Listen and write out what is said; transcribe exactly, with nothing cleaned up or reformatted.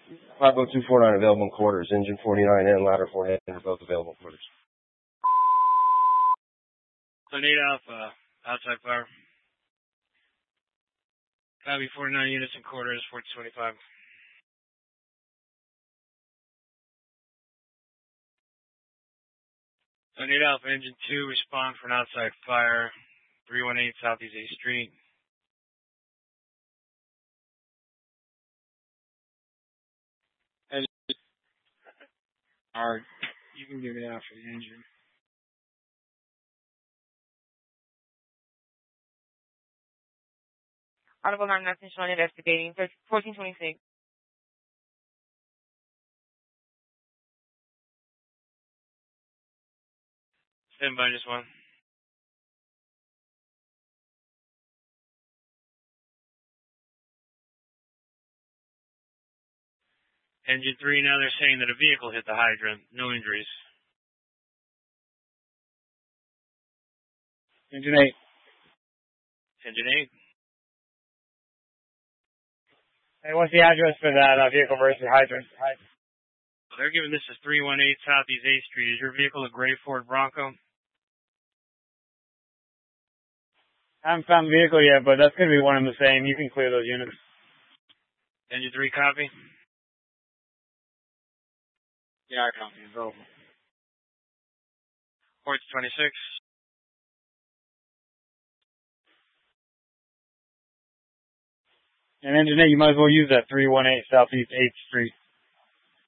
five oh two four nine available in quarters. Engine forty-nine and ladder four-hand are both available in quarters. Sun eight Alpha, outside fire. Copy, forty-nine units in quarters, fourteen twenty-five. Sun eight Alpha, engine two, respond for an outside fire, three one eight Southeast eighth Street. And, alright, you can give it out for the engine. Audible nine nothing showing investigating, fourteen twenty-six. Stand by, just one. Engine three, now they're saying that a vehicle hit the hydrant. No injuries. Engine eight. Engine eight. Hey, what's the address for that uh, vehicle versus hydrant? They're giving this as three one eight Southeast eighth Street. Is your vehicle a gray Ford Bronco? I haven't found the vehicle yet, but that's going to be one and the same. You can clear those units. Engine three, copy. Yeah, I copy. It's over. Port twenty-six. And engine eight, you might as well use that three one eight Southeast eighth Street.